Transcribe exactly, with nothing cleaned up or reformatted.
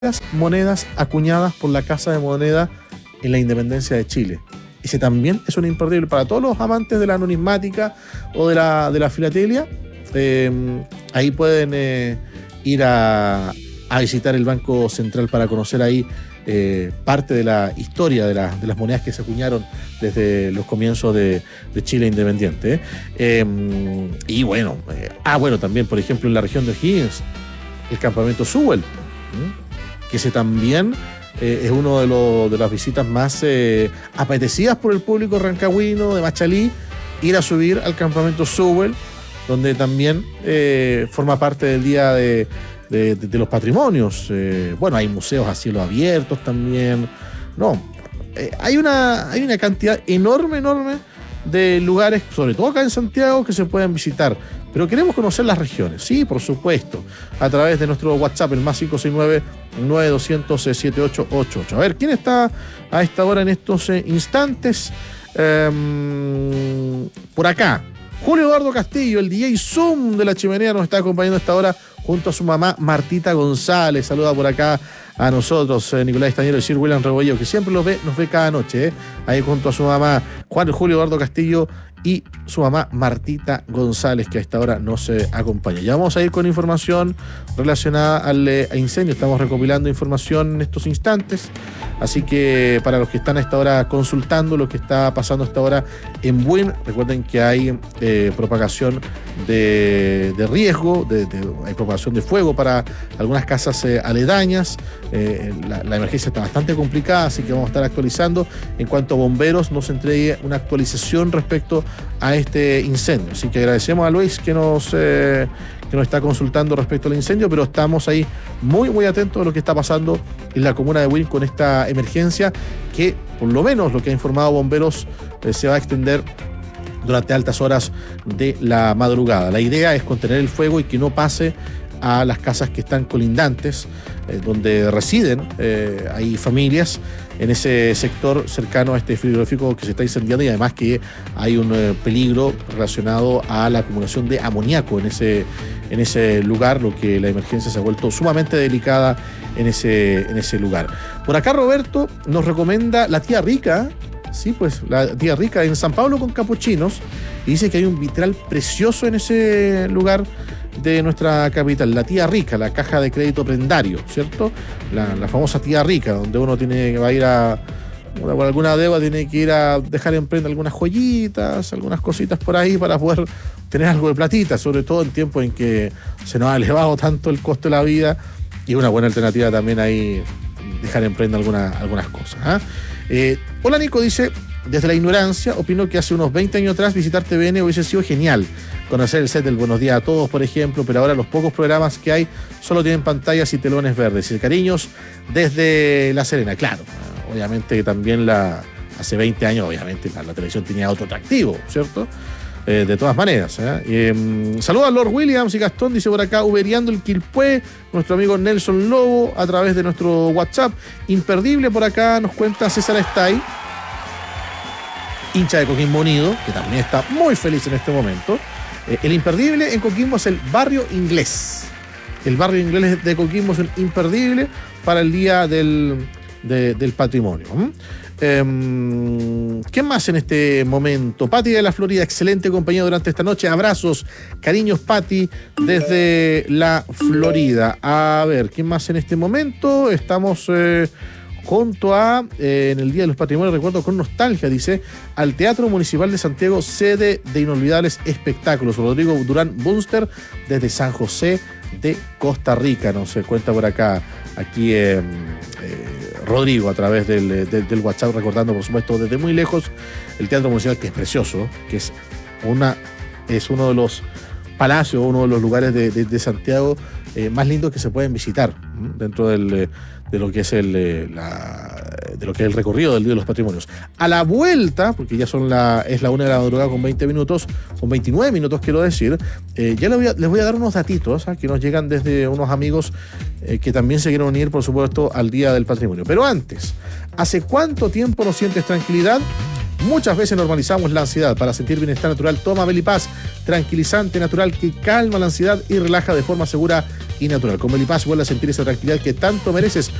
las monedas acuñadas por la Casa de Moneda en la independencia de Chile. Ese también es un imperdible para todos los amantes de la numismática o de la, de la filatelia. Eh, ahí pueden eh, ir a, a visitar el Banco Central para conocer ahí eh, parte de la historia de, la, de las monedas que se acuñaron desde los comienzos de, de Chile independiente. Eh, y bueno, eh, ah bueno, también por ejemplo en la región de O'Higgins, el campamento Sewell, ¿eh? que ese también eh, es uno de, lo, de las visitas más eh, apetecidas por el público rancagüino de Machalí, ir a subir al campamento Sewell, donde también eh, forma parte del Día de, de, de, de los Patrimonios. Eh, bueno, hay museos a cielo abierto también. No, eh, hay, una, hay una cantidad enorme, enorme de lugares, sobre todo acá en Santiago, que se pueden visitar. Pero queremos conocer las regiones, sí, por supuesto, a través de nuestro WhatsApp, el más cinco seis nueve, nueve dos cero cero, siete ocho ocho ocho. A ver, ¿quién está a esta hora en estos eh, instantes? Um, por acá, Julio Eduardo Castillo, el D J Zoom de la Chimenea, nos está acompañando a esta hora junto a su mamá Martita González. Saluda por acá a nosotros, eh, Nicolás Estañero y Sir William Rebolledo, que siempre los ve, nos ve cada noche, eh, ahí junto a su mamá Juan Julio Eduardo Castillo y su mamá Martita González, que a esta hora nos eh, acompaña. Ya vamos a ir con información relacionada al eh, incendio. Estamos recopilando información en estos instantes, así que para los que están a esta hora consultando lo que está pasando a esta hora en Buin, recuerden que hay eh, propagación de, de riesgo, de, de, hay propagación de fuego para algunas casas eh, aledañas. Eh, la, la emergencia está bastante complicada, así que vamos a estar actualizando. En cuanto a bomberos, nos entregue una actualización respecto a este incendio. Así que agradecemos a Luis que nos, eh, que nos está consultando respecto al incendio, pero estamos ahí muy, muy atentos a lo que está pasando en la comuna de Buin con esta emergencia, que por lo menos lo que ha informado bomberos eh, se va a extender durante altas horas de la madrugada. La idea es contener el fuego y que no pase a las casas que están colindantes, eh, donde residen, eh, hay familias en ese sector cercano a este frigorífico que se está incendiando, y además que hay un eh, peligro relacionado a la acumulación de amoníaco en ese, en ese lugar, lo que la emergencia se ha vuelto sumamente delicada en ese, en ese lugar. Por acá Roberto nos recomienda la tía Rica, sí, pues la tía Rica en San Pablo con Capuchinos, y dice que hay un vitral precioso en ese lugar de nuestra capital, la tía Rica, la caja de crédito prendario, ¿cierto? La, la famosa tía Rica, donde uno tiene que va a ir a, por alguna deuda, tiene que ir a dejar en prenda algunas joyitas, algunas cositas por ahí para poder tener algo de platita, sobre todo en tiempos en que se nos ha elevado tanto el costo de la vida, y una buena alternativa también ahí dejar en prenda alguna, algunas cosas. ¿eh? Eh, hola Nico, dice, desde la ignorancia, opino que hace unos veinte años atrás visitar T V N hubiese sido genial. Conocer el set del Buenos Días a Todos, por ejemplo, pero ahora los pocos programas que hay solo tienen pantallas y telones verdes. Y cariños desde La Serena. Claro, obviamente que también la, hace veinte años, obviamente, la, la televisión tenía otro atractivo, ¿cierto? Eh, de todas maneras. ¿eh? Eh, saludos a Lord Williams y Gastón, dice por acá, uberiando el Quilpué, nuestro amigo Nelson Lobo, a través de nuestro WhatsApp. Imperdible por acá, nos cuenta César Estay, hincha de Coquimbo Unido, que también está muy feliz en este momento. Eh, el imperdible en Coquimbo es el Barrio Inglés. El Barrio Inglés de Coquimbo es un imperdible para el Día del, de, del Patrimonio. ¿Mm? Eh, ¿Qué más en este momento? Pati de la Florida, excelente compañía durante esta noche. Abrazos, cariños, Pati, desde la Florida. A ver, ¿qué más en este momento? Estamos... Eh, junto a, eh, en el Día de los Patrimonios, recuerdo con nostalgia, dice, al Teatro Municipal de Santiago, sede de inolvidables espectáculos. Rodrigo Durán Bunster, desde San José de Costa Rica, nos se cuenta por acá, aquí eh, eh, Rodrigo, a través del, de, del WhatsApp, recordando, por supuesto, desde muy lejos, el Teatro Municipal, que es precioso, que es, una, es uno de los palacios, uno de los lugares de, de, de Santiago eh, más lindos que se pueden visitar, ¿m? dentro del... de lo que es el la, de lo que es el recorrido del Día de los Patrimonios. A la vuelta, porque ya son la es la una de la madrugada con veinte minutos, con veintinueve minutos quiero decir, eh, ya les voy, a, les voy a dar unos datitos ¿eh? que nos llegan desde unos amigos eh, que también se quieren unir, por supuesto, al Día del Patrimonio. Pero antes, ¿hace cuánto tiempo no sientes tranquilidad? Muchas veces normalizamos la ansiedad. Para sentir bienestar natural, toma Belipaz, tranquilizante natural que calma la ansiedad y relaja de forma segura y natural. Con Melipaz vuelve a sentir esa tranquilidad que tanto mereces.